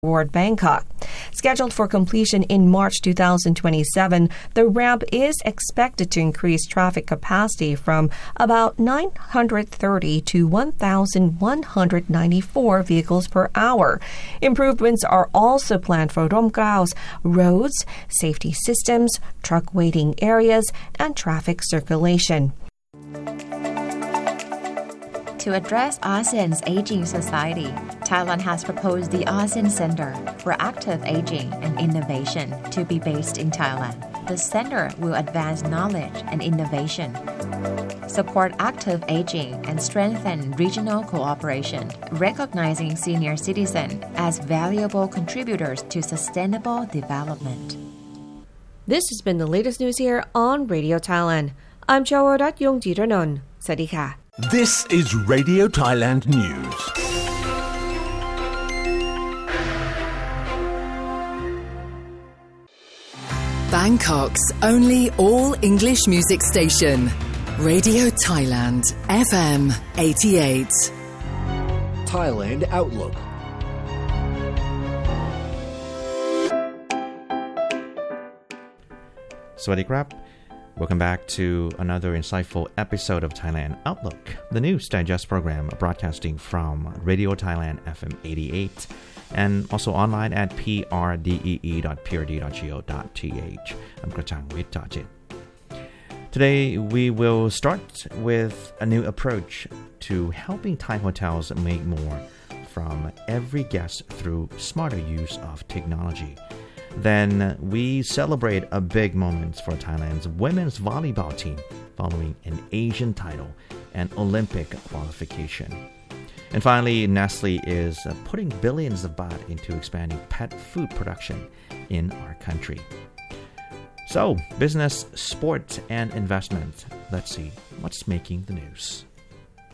toward Bangkok. Scheduled for completion in March 2027, the ramp is expected to increase traffic capacity from about 930 to 1,194 vehicles per hour. Improvements are also planned for Romkrao's roads, safety systems, truck waiting areas, and traffic circulation. To address ASEAN's aging society, Thailand has proposed the ASEAN Center for Active Aging and Innovation to be based in Thailand. The center will advance knowledge and innovation, support active aging, and strengthen regional cooperation, recognizing senior citizens as valuable contributors to sustainable development. This has been the latest news here on Radio Thailand. I'm Chawarat Yongjiranun. สวัสดีค่ะ This is Radio Thailand News. Bangkok's only all-English music station. Radio Thailand, FM 88. Thailand Outlook. Sawasdee krab. Welcome back to another insightful episode of Thailand Outlook, the news digest program broadcasting from Radio Thailand FM 88 and also online at prdee.prd.go.th. I'm Krachang Wittachit. Today we will start with a new approach to helping Thai hotels make more from every guest through smarter use of technology. Then we celebrate a big moment for Thailand's women's volleyball team following an Asian title and Olympic qualification. And finally, Nestle is putting billions of baht into expanding pet food production in our country. So, business, sport, and investment. Let's see what's making the news.